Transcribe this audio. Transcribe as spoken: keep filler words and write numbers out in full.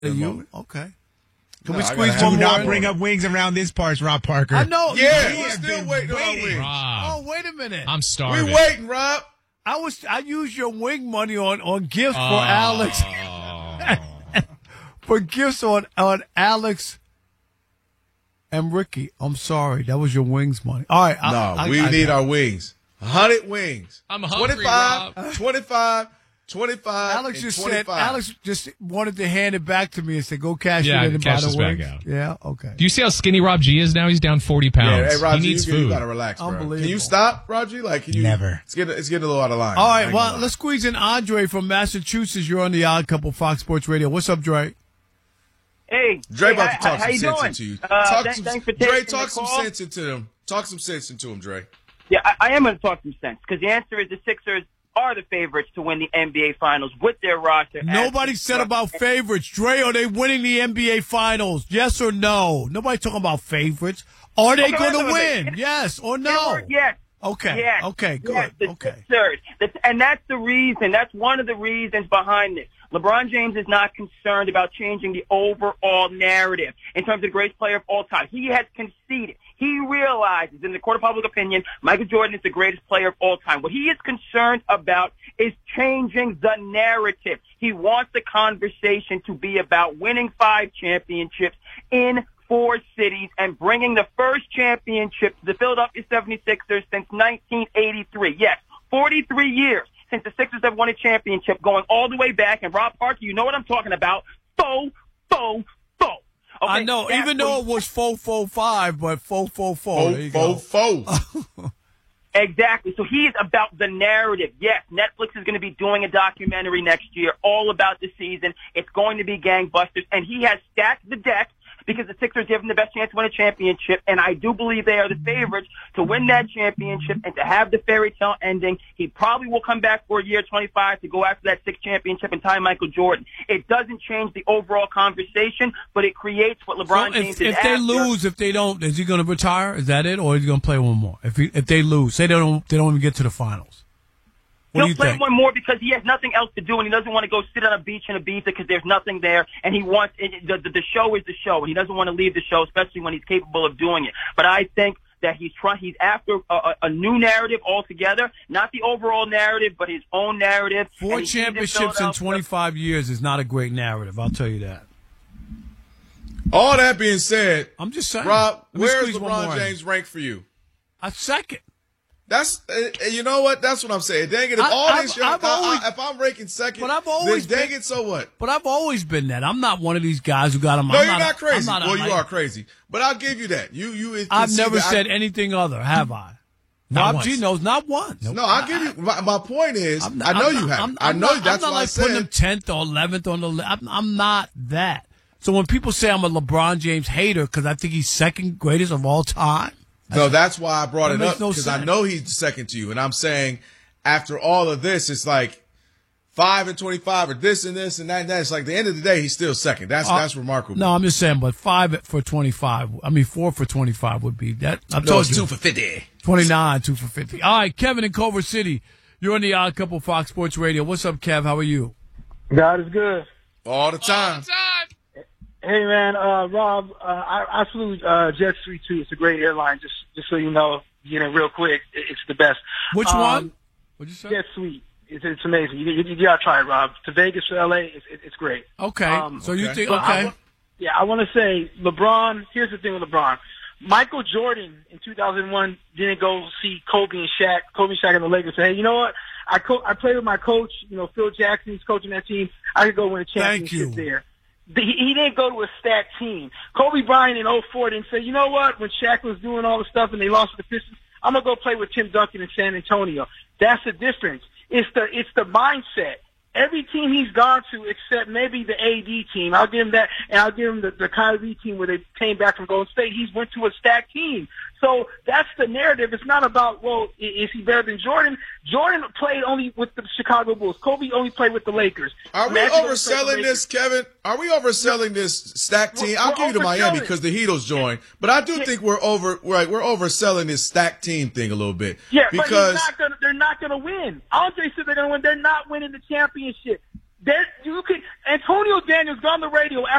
You okay? Can No, we I squeeze gotta one have- Do more? not in? bring up wings around this parts, Rob Parker. I know. Yeah, you- we're have still been waiting on waiting. wings. Rob, Oh, wait a minute. I'm We starving. waiting, Rob. I was I used your wing money on, on gifts Oh. for Alex for gifts on on Alex and Ricky. I'm sorry, that was your wings money. All right, I, No, I, we I, need I, our wings. one hundred wings. I'm hungry, twenty-five, Rob. twenty-five, twenty-five, Alex and just twenty-five. said Alex just wanted to hand it back to me and said, "Go cash Yeah, it in and cash buy this the back wings." out. Yeah, okay. Do you see how skinny Rob G is now? He's down forty Yeah, pounds. hey, Roger, he needs you, food. you gotta relax, bro. Unbelievable. Can you stop, Roger? Like, can you? Never. It's getting, it's getting a little out of line. All I right, ain't well, gonna lie. let's squeeze in Andre from Massachusetts. You're on the Odd Couple Fox Sports Radio. What's up, Dre? Hey, Dre hey, about how, to talk how some you sense doing? into you. Uh, talk th- some, thanks for Dre, taking talk the some call. sense into them. Talk some sense into him, Dre. Yeah, I, I am going to talk some sense because the answer is the Sixers are the favorites to win the N B A Finals with their roster. as Nobody said about favorites. Dre, are they winning the N B A Finals? Yes or no? Nobody talking about favorites. Are they Okay, going to wait a minute. win? Yes or no? Yes. Okay. Yes. Okay. Good. Yes, the Okay. Sixers. That's- And that's the reason. That's one of the reasons behind this. LeBron James is not concerned about changing the overall narrative in terms of the greatest player of all time. He has conceded. He realizes, in the court of public opinion, Michael Jordan is the greatest player of all time. What he is concerned about is changing the narrative. He wants the conversation to be about winning five championships in four cities and bringing the first championship to the Philadelphia seventy-sixers since nineteen eighty-three. Yes, forty-three years since the Sixers have won a championship, going all the way back. And Rob Parker, you know what I'm talking about. Faux, faux, faux. Okay, I know, that's even what though he- it was four four five, but four four four. There you Fo, go. fo, fo. Exactly. So he's about the narrative. Yes, Netflix is going to be doing a documentary next year all about the season. It's going to be gangbusters. And he has stacked the deck because the Sixers give him the best chance to win a championship. And I do believe they are the favorites to win that championship and to have the fairy tale ending. He probably will come back for a year twenty-five to go after that sixth championship and tie Michael Jordan. It doesn't change the overall conversation, but it creates what LeBron So James if, is if they after. lose, if they don't, is he going to retire? Is that it, or is he going to play one more? If he, if they lose, say they don't, they don't even get to the finals. What do He'll you play think? one more because he has nothing else to do, and he doesn't want to go sit on a beach in Ibiza because there's nothing there. And he wants it, the, the the show is the show, and he doesn't want to leave the show, especially when he's capable of doing it. But I think that he's trying. He's after a, a, a new narrative altogether, not the overall narrative, but his own narrative. Four And he sees in championships in Philadelphia- twenty-five years is not a great narrative. I'll tell you that. All that being said, I'm just saying. Rob, Let me where's squeeze one LeBron more in. James rank for you? A second. That's uh, you know what? That's what I'm saying. Dang it! If I- all I've- this, shit, I've I- I- always- if I'm ranking second, But I've always then dang been- it. So what? But I've always been that. I'm not one of these guys who got him. No, I'm you're not, a- crazy. I'm not a well, you hype- are crazy. But I'll give you that. You, you. I've concede never that I- said anything other, have I? Not Rob once. G knows not once. No, I'll give you. My, my point is, I'm not- I know I'm you not- have. I'm- I I'm know not- that's I'm not why like I putting said. him tenth or eleventh on the list. I'm, I'm not that. So when people say I'm a LeBron James hater because I think he's second greatest of all time, No, that's why I brought That it makes up no because I sense. know he's second to you, and I'm saying after all of this, it's like five and twenty-five, or this and this and that and that. It's like at the end of the day, he's still second. That's Uh, that's remarkable. no, I'm just saying. But five for twenty-five. I mean, four for twenty-five would be that. I no, told it's you, two for fifty. twenty-nine, two for fifty. All right, Kevin in Culver City. You're on the Odd Couple Fox Sports Radio. What's up, Kev? How are you? God is good. All the time. Hey man, uh, Rob, uh, I, I flew uh, Jet three two. It's a great airline. Just just so you know, you know, real quick, it, it's the best. Which Um, one? What'd you say? Jet Suite. It's, it's amazing. You, you, you gotta try it, Rob. To Vegas to L A, it's, it, it's great. Okay. Um, so you okay. think? But I Okay. wa- yeah, I want to say LeBron. Here's the thing with LeBron. Michael Jordan in two thousand one didn't go see Kobe and Shaq. Kobe and Shaq and the Lakers. Say, hey, you know what? I co- I played with my coach. You know, Phil Jackson. He's coaching that team. I could go win a Thank championship you. there. The- He, he didn't go to a stacked team. Kobe Bryant in oh four didn't say, you know what? When Shaq was doing all the stuff and they lost to the Pistons, I'm gonna go play with Tim Duncan in San Antonio. That's the difference. It's the it's the mindset. Every team he's gone to, except maybe the A D team, I'll give him that, and I'll give him the, the Kyrie team where they came back from Golden State. He's went to a stacked team. So that's the narrative. It's not about, well, i- is he better than Jordan? Jordan played only with the Chicago Bulls. Kobe only played with the Lakers. Are we Magic only played with the overselling Lakers. this, Kevin? Are we overselling this stacked team? We're- I'll we're give you to Miami overselling. because the Heatles joined, but I do Yeah. think we're over. We're like we're overselling this stacked team thing a little bit. Yeah, because but he's not gonna, they're not going to win. Andre said they're going to win. They're not winning the championship. That you could Antonio Daniels got on the radio